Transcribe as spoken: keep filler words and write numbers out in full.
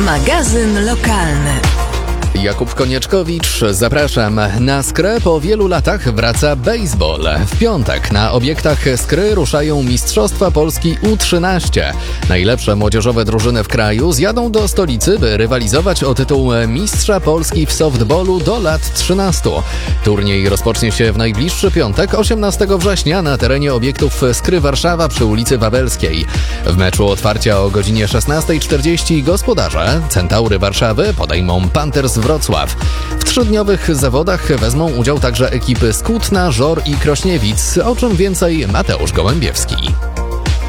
Magazyn lokalny. Jakub Konieczkowicz, zapraszam. Na Skrę po wielu latach wraca baseball. W piątek na obiektach Skry ruszają Mistrzostwa Polski U trzynaście. Najlepsze młodzieżowe drużyny w kraju zjadą do stolicy, by rywalizować o tytuł Mistrza Polski w softballu do lat trzynastu. Turniej rozpocznie się w najbliższy piątek, osiemnastego września, na terenie obiektów Skry Warszawa przy ulicy Wawelskiej. W meczu otwarcia o godzinie szesnasta czterdzieści gospodarze, Centaury Warszawy, podejmą Panthers Wrocław. W trzydniowych zawodach wezmą udział także ekipy z Kutna, Żor i Krośniewic. O czym więcej Mateusz Gołębiewski.